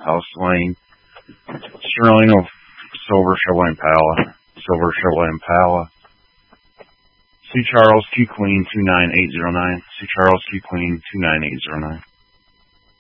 House Lane. Sterling of Silver Chevrolet Impala. Silver Chevrolet Impala. C. Charles Q Queen 29809. C. Charles Q Queen 29809.